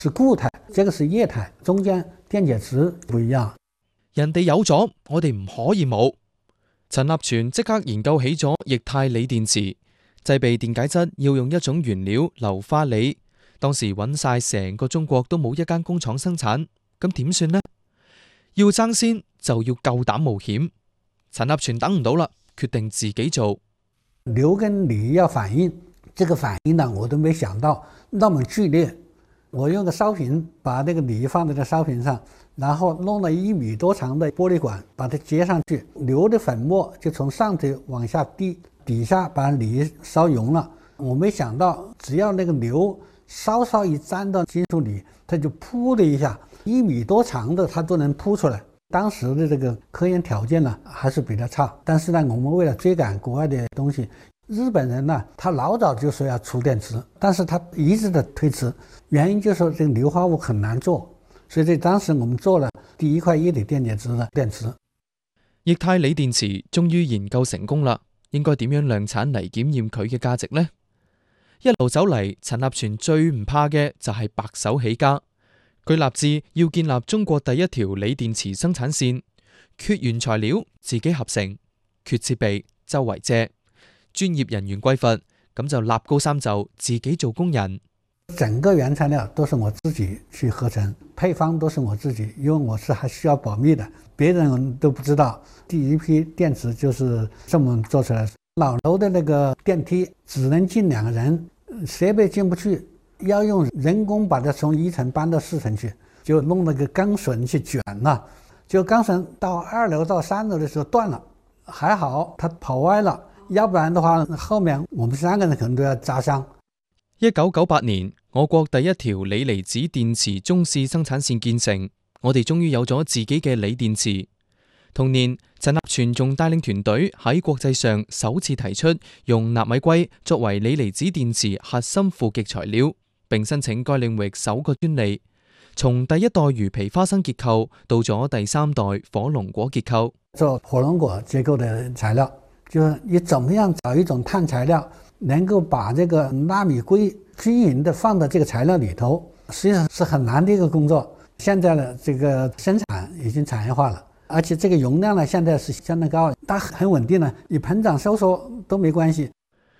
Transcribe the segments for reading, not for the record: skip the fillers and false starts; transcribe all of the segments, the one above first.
是固態，這個是液態，中間電解質不一樣。 人哋有咗，我哋唔可以冇。陳立全即刻研究起咗液態鋰電池，製備電解質要用一種原料硫化鋰。當時揾晒成個中國都冇一間工廠生產，咁點算呢？要爭先就要夠膽冒險。陳立全等唔到啦，決定自己做。 硫跟鋰要反應，這個反應呢，我都沒想到那麼劇烈。我用個燒瓶把那個鋰放在這燒瓶上，然後弄了1米多長的玻璃管把它接上去，硫的粉末就從上頭往下滴，底下把鋰燒溶了。我沒想到只要那個硫稍稍一沾到金屬鋰，它就噗的一下，1米多長的它都能噗出來。當時的這個科研條件呢還是比較差，但是呢我們為了追趕國外的東西，日本人呢他老早就說要出電池，但是他一直的推遲，原因就是說這個硫化物很難做，所以在當時我們做了第一塊液體電解質的電池。 液態鋰電池終於研究成功啦，應該點樣量產嚟檢驗佢嘅價值呢？一路走嚟，陳立全最唔怕嘅就係白手起家。佢立志要建立中國第一條鋰電池生產線，缺原材料自己合成，缺設備周圍借，專業人員歸附，咁就立高三就自己做工人。 整個原材料都是我自己去合成，配方都是我自己，因為我是還需要保密的，別人都不知道。第一批電池就是這麼做出來。老樓的那個電梯只能進2個人，設備進不去，要用人工把它從1層搬到4層去，就弄那個鋼繩去捲了，就鋼繩到2樓到3樓的時候斷了，還好它跑歪了，要不然的話後面我們3個人可能都要砸傷。 1998年，我國第一條鋰離子電池中試生產線建成，我哋終於有咗自己嘅鋰電池。同年，陳立全仲帶領團隊喺國際上首次提出用納米硅作為鋰離子電池核心負極材料，並申請該領域首個專利。從第一代魚皮花生結構到咗第3代火龍果結構， 做火龍果結構的材料，就是你怎麼樣找一種碳材料，能夠把這個納米硅均勻的放到這個材料裏頭，實際上是很難的一個工作。現在的這個生產已經產業化了，而且這個容量呢，現在是相當高，它很穩定了，你膨脹收縮都沒關係。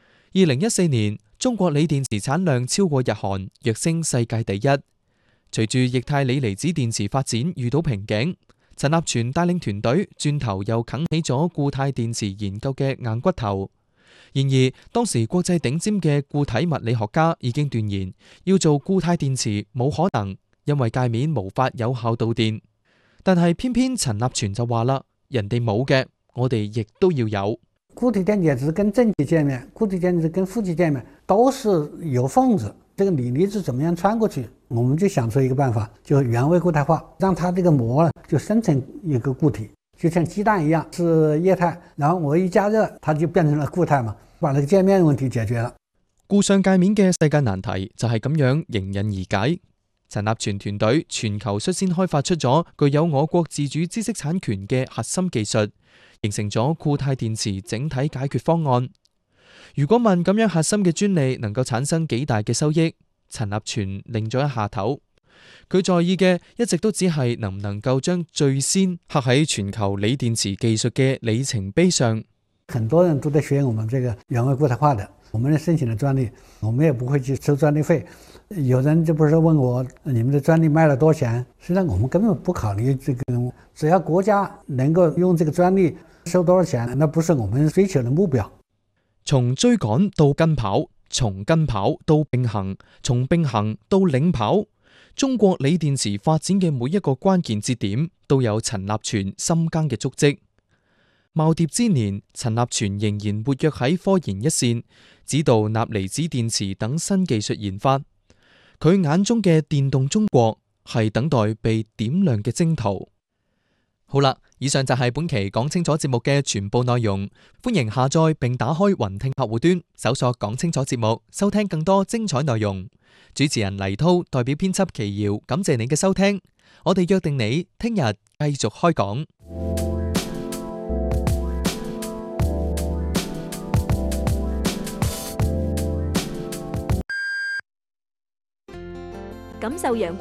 2014年，中國鋰電池產量超過日韓，躍升世界第一。隨住液態鋰離子電池發展遇到瓶頸，陳立全帶領團隊轉頭又啃起咗固態電池研究嘅硬骨頭。然而，當時國際頂尖嘅固體物理學家已經斷言，要做固態電池冇可能，因為界面無法有效導電。但係偏偏陳立全就話啦，人哋冇嘅，我哋亦都要有。 固體電解質跟正極界面、固體電解質跟負極界面都是有縫子，這個鋰離子怎麼樣穿過去？我們就想出一個辦法，就原位固態化，讓它這個膜就生成一個固體，就像雞蛋一樣是液態，然後我一加熱，它就變成了固態嘛，把那個界面問題解決了。 固上界面嘅世界難題就係咁樣迎刃而解。陳立全團隊全球率先開發出咗具有我國自主知識產權嘅核心技術，形成咗固態電池整體解決方案。如果問咁樣核心嘅專利能夠產生幾大嘅收益，陳立全擰咗一下頭。佢在意嘅一直都只係能唔能夠將最先刻喺全球鋰電池技術嘅里程碑上。 很多人都在學我們這個原位固態化的，我們申請了專利，我們也不會去收專利費。有人就不是問我你們的專利賣了多少錢，實際上我們根本不考慮這個，只要國家能夠用這個專利收多少錢，那不是我們追求的目標。 從追趕到跟跑，從跟跑到並行，從並行到領跑，中國鋰電池發展嘅每一個關鍵節點都有陳立全深耕嘅足跡。耄耋之年，陳立全仍然活躍喺科研一線，指導鈉離子電池等新技術研發。佢眼中嘅電動中國係等待被點亮嘅征途。好啦，以上就係本期講清楚節目嘅全部內容。歡迎下載並打開雲聽客戶端，搜索講清楚節目，收聽更多精彩內容。主持人黎濤代表編輯奇瑤，感謝你嘅收聽。我哋約定你聽日繼續開講。 感受陽